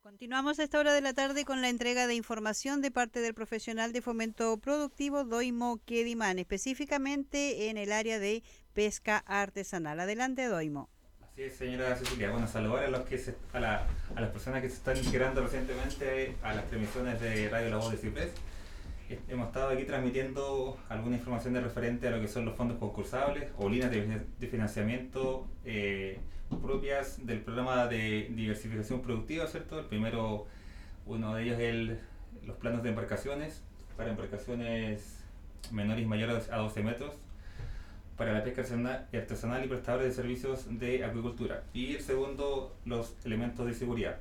Continuamos a esta hora de la tarde con la entrega de información de parte del profesional de fomento productivo Doimo Quedimán, específicamente en el área de pesca artesanal. Adelante, Doimo. Así es, señora Cecilia. Bueno, saludar a a las personas que se están integrando recientemente a las transmisiones de Radio La Voz de Ciprés. Hemos estado aquí transmitiendo alguna información de referente a lo que son los fondos concursables o líneas de financiamiento propias del programa de diversificación productiva, ¿cierto? El primero, uno de ellos es los planos de embarcaciones para embarcaciones menores y mayores a 12 metros para la pesca artesanal y prestadores de servicios de acuicultura. Y el segundo, los elementos de seguridad.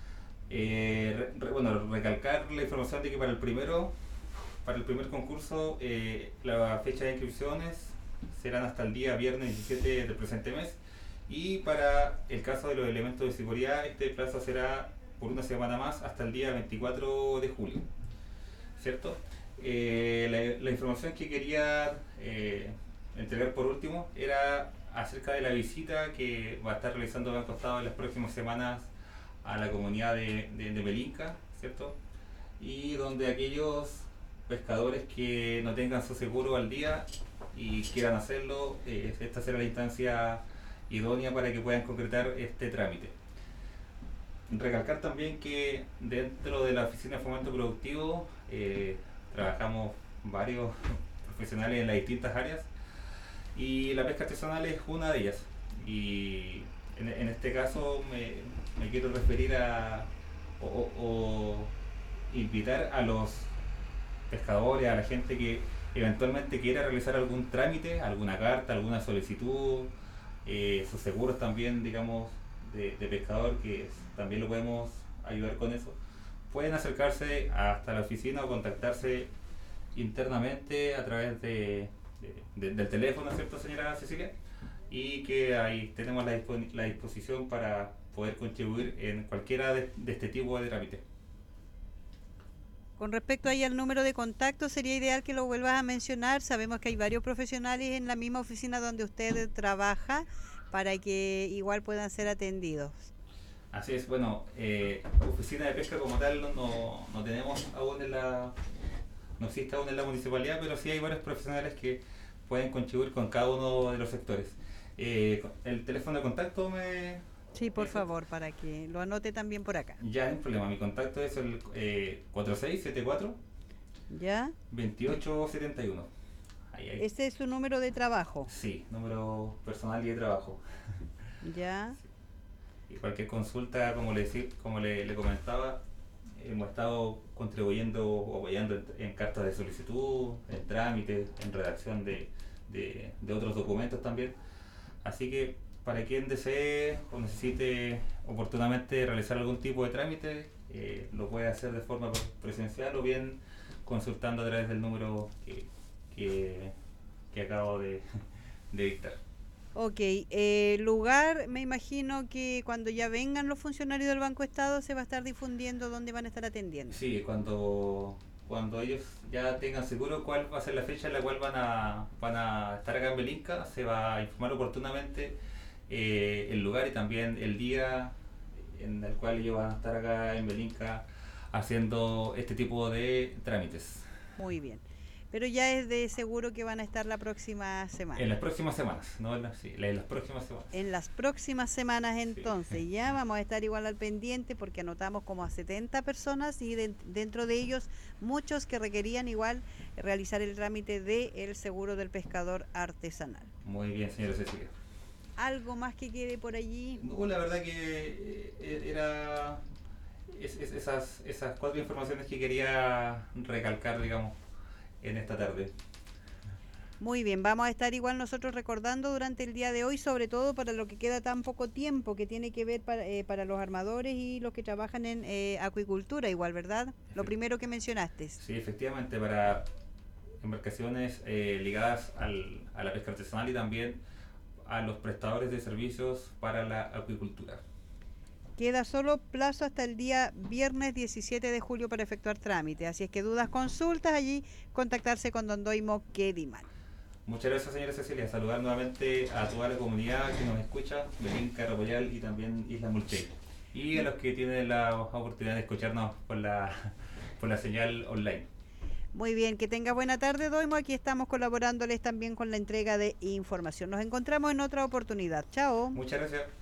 Recalcar la información de que para el primer concurso, la fecha de inscripciones serán hasta el día viernes 17 del presente mes. Y para el caso de los elementos de seguridad, este plazo será por una semana más hasta el día 24 de julio. ¿Cierto? La información que quería entregar por último era acerca de la visita que va a estar realizando Banco Estado en las próximas semanas a la comunidad de Melinca, ¿cierto? Y donde aquellos pescadores que no tengan su seguro al día y quieran hacerlo, esta será la instancia idónea para que puedan concretar este trámite. Recalcar también que dentro de la Oficina de Fomento Productivo trabajamos varios profesionales en las distintas áreas y la pesca artesanal es una de ellas. Y en este caso me quiero referir o invitar a los pescadores, a la gente que eventualmente quiera realizar algún trámite, alguna carta, alguna solicitud, sus seguros también, digamos, de pescador, que también lo podemos ayudar con eso. Pueden acercarse hasta la oficina o contactarse internamente a través del teléfono, ¿cierto, señora Cecilia? Y que ahí tenemos la disposición para poder contribuir en cualquiera de este tipo de trámite. Con respecto ahí al número de contacto, sería ideal que lo vuelvas a mencionar. Sabemos que hay varios profesionales en la misma oficina donde usted trabaja para que igual puedan ser atendidos. Así es, bueno, oficina de pesca como tal no tenemos aún no existe aún en la municipalidad, pero sí hay varios profesionales que pueden contribuir con cada uno de los sectores. El teléfono de contacto Sí, por favor, para que lo anote también por acá. ya no hay problema, mi contacto es el 4674 ¿Ya? 2871. Ahí. Ese es su número de trabajo. Sí, número personal y de trabajo. ¿Ya? Y cualquier consulta, como le comentaba, hemos estado contribuyendo o apoyando en cartas de solicitud, en trámites, en redacción de otros documentos también. Así que para quien desee o necesite oportunamente realizar algún tipo de trámite, lo puede hacer de forma presencial o bien consultando a través del número que acabo de dictar. Ok, lugar, me imagino que cuando ya vengan los funcionarios del Banco Estado se va a estar difundiendo dónde van a estar atendiendo. Sí, cuando ellos ya tengan seguro cuál va a ser la fecha en la cual van a estar acá en Belinca, se va a informar oportunamente el lugar y también el día en el cual ellos van a estar acá en Belinca haciendo este tipo de trámites. Muy bien. Pero ya es de seguro que van a estar la próxima semana. En las próximas semanas, no sí, en las próximas semanas. En las próximas semanas entonces, Sí. ya vamos a estar igual al pendiente porque anotamos como a 70 personas y dentro de ellos muchos que requerían igual realizar el trámite del seguro del pescador artesanal. Muy bien, señora Cecilia. ¿Algo más que quede por allí? No, la verdad que era esas cuatro informaciones que quería recalcar, digamos, en esta tarde. Muy bien, vamos a estar igual nosotros recordando durante el día de hoy, sobre todo para lo que queda tan poco tiempo, que tiene que ver para los armadores y los que trabajan en acuicultura, igual, ¿verdad? Lo primero que mencionaste. Sí, efectivamente, para embarcaciones ligadas a la pesca artesanal y también a los prestadores de servicios para la acuicultura. Queda solo plazo hasta el día viernes 17 de julio para efectuar trámite, así es que dudas, consultas, allí contactarse con Don Doimo Quedimán. Muchas gracias, señora Cecilia. Saludar nuevamente a toda la comunidad que nos escucha, Belinca, Repollal y también Isla Mulchey. y a los que tienen la oportunidad de escucharnos por la señal online. Muy bien, que tenga buena tarde, Doimo. Aquí estamos colaborándoles también con la entrega de información. Nos encontramos en otra oportunidad. Chao. Muchas gracias.